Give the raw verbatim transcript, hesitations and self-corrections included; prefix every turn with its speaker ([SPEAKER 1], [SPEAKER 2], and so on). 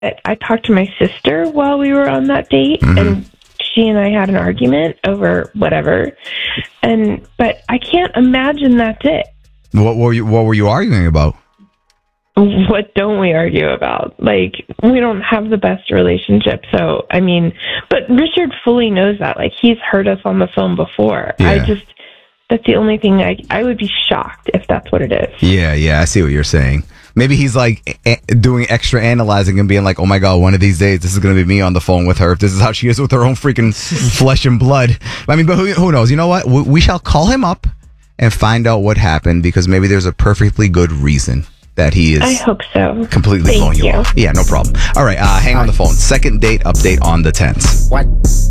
[SPEAKER 1] I talked to my sister while we were on that date,
[SPEAKER 2] Mm-hmm.
[SPEAKER 1] and she and I had an argument over whatever. And but I can't imagine that's it.
[SPEAKER 2] What were you What were you arguing about?
[SPEAKER 1] What don't we argue about? Like, we don't have the best relationship. So, I mean, but Richard fully knows that. Like, he's heard us on the phone before.
[SPEAKER 2] Yeah.
[SPEAKER 1] I just, that's the only thing I, I would be shocked if that's what it is.
[SPEAKER 2] Yeah, yeah, I see what you're saying. Maybe he's like a- doing extra analyzing and being like, oh my God, one of these days, this is going to be me on the phone with her. If this is how she is with her own freaking flesh and blood. I mean, but who, who knows? You know what? We, we shall call him up and find out what happened, because maybe there's a perfectly good reason that he is
[SPEAKER 1] I hope so.
[SPEAKER 2] completely
[SPEAKER 1] Thank
[SPEAKER 2] blowing you
[SPEAKER 1] you.
[SPEAKER 2] off. Yeah, no problem. All right, uh, hang on the phone. Second date update on the tense.
[SPEAKER 3] What?